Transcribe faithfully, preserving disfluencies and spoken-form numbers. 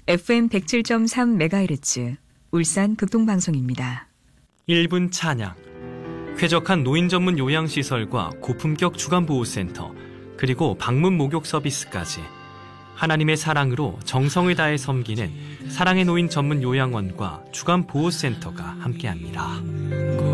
에프엠 백칠 점 삼 메가헤르츠 울산 극동방송입니다. 일 분 찬양. 쾌적한 노인 전문 요양시설과 고품격 주간보호센터, 그리고 방문 목욕 서비스까지 하나님의 사랑으로 정성을 다해 섬기는 사랑의 노인 전문 요양원과 주간보호센터가 함께합니다.